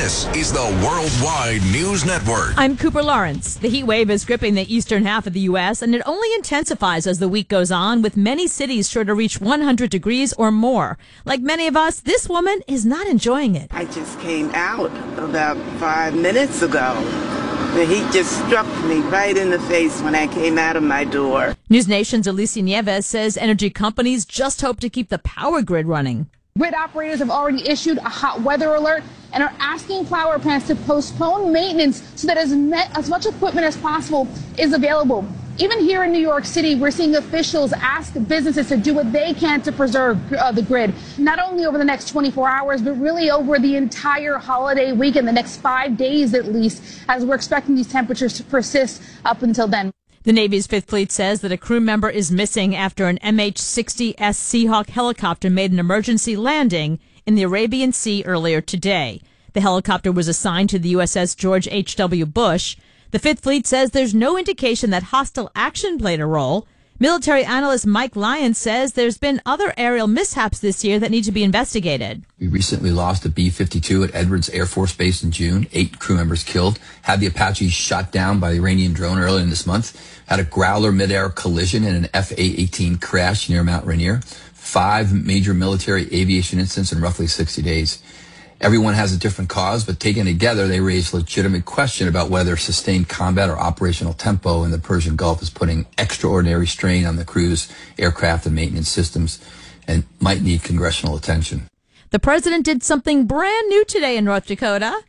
This is the Worldwide News Network. I'm Cooper Lawrence. The heat wave is gripping the eastern half of the U.S., and it only intensifies as the week goes on, with many cities sure to reach 100 degrees or more. Like many of us, this woman is not enjoying it. I just came out about 5 minutes ago. The heat just struck me right in the face when I came out of my door. News Nation's Alicia Nieves says energy companies just hope to keep the power grid running. Grid operators have already issued a hot weather alert and are asking power plants to postpone maintenance so that as much equipment as possible is available. Even here in New York City, we're seeing officials ask businesses to do what they can to preserve the grid, not only over the next 24 hours, but really over the entire holiday weekend, the next 5 days at least, as we're expecting these temperatures to persist up until then. The Navy's Fifth Fleet says that a crew member is missing after an MH-60S Seahawk helicopter made an emergency landing in the Arabian Sea earlier today. The helicopter was assigned to the USS George H.W. Bush. The Fifth Fleet says there's no indication that hostile action played a role. Military analyst Mike Lyons says there's been other aerial mishaps this year that need to be investigated. We recently lost a B-52 at Edwards Air Force Base in June. 8 crew members killed. Had the Apache shot down by the Iranian drone earlier in this month. Had a Growler mid-air collision in an F-A-18 crash near Mount Rainier. 5 major military aviation incidents in roughly 60 days. Everyone has a different cause, but taken together, they raise legitimate question about whether sustained combat or operational tempo in the Persian Gulf is putting extraordinary strain on the crew's aircraft and maintenance systems and might need congressional attention. The president did something brand new today in North Dakota.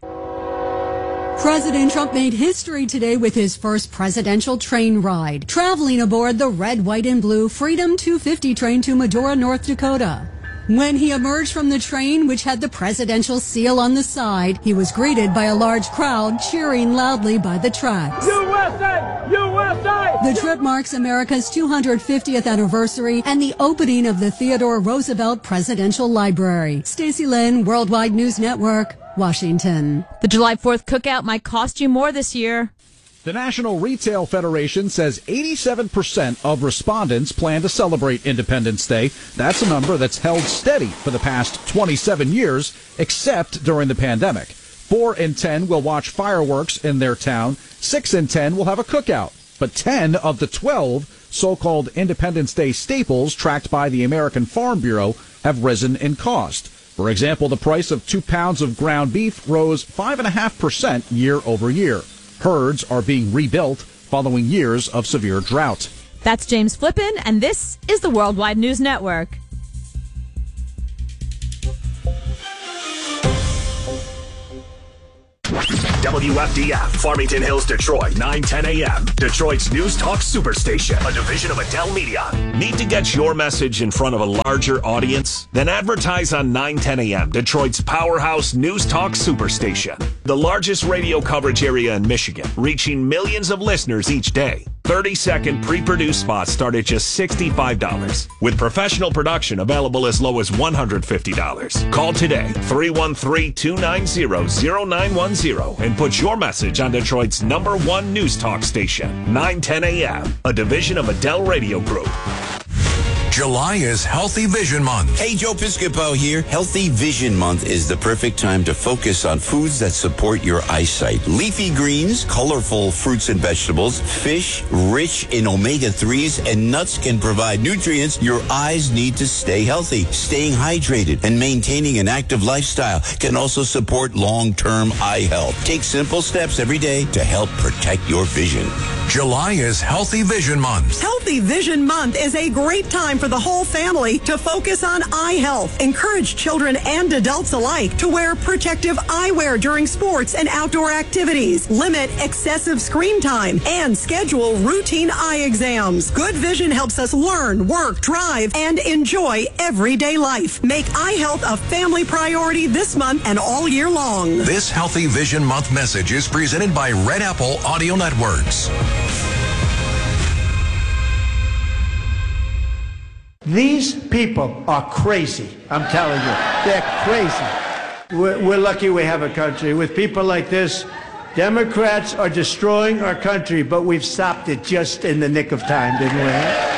President Trump made history today with his first presidential train ride, traveling aboard the red, white, and blue Freedom 250 train to Medora, North Dakota. When he emerged from the train, which had the presidential seal on the side, he was greeted by a large crowd cheering loudly by the tracks. USA! USA! The trip marks America's 250th anniversary and the opening of the Theodore Roosevelt Presidential Library. Stacey Lynn, Worldwide News Network, Washington. The July 4th cookout might cost you more this year. The National Retail Federation says 87% of respondents plan to celebrate Independence Day. That's a number that's held steady for the past 27 years, except during the pandemic. 4 in 10 will watch fireworks in their town. 6 in 10 will have a cookout. But 10 of the 12 so-called Independence Day staples tracked by the American Farm Bureau have risen in cost. For example, the price of 2 pounds of ground beef rose 5.5% year over year. Herds are being rebuilt following years of severe drought. That's James Flippin, and this is the Worldwide News Network. WFDF, Farmington Hills, Detroit, 9:10 a.m. Detroit's News Talk Superstation, a division of Adele Media. Need to get your message in front of a larger audience? Then advertise on 9:10 a.m. Detroit's powerhouse News Talk Superstation, the largest radio coverage area in Michigan, reaching millions of listeners each day. 30-second pre-produced spots start at just $65, with professional production available as low as $150. Call today, 313-290-0910, and put your message on Detroit's #1 news talk station, 9:10 a.m., a division of Adele Radio Group. July is Healthy Vision Month. Hey, Joe Piscopo here. Healthy Vision Month is the perfect time to focus on foods that support your eyesight. Leafy greens, colorful fruits and vegetables, fish rich in omega-3s, and nuts can provide nutrients your eyes need to stay healthy. Staying hydrated and maintaining an active lifestyle can also support long-term eye health. Take simple steps every day to help protect your vision. July is Healthy Vision Month. Healthy Vision Month is a great time for the whole family to focus on eye health. Encourage children and adults alike to wear protective eyewear during sports and outdoor activities. Limit excessive screen time and schedule routine eye exams. Good vision helps us learn, work, drive, and enjoy everyday life. Make eye health a family priority this month and all year long. This Healthy Vision Month message is presented by Red Apple Audio Networks. These people are crazy. I'm telling you, they're crazy. We're lucky we have a country. With people like this, Democrats are destroying our country, but we've stopped it just in the nick of time, didn't we?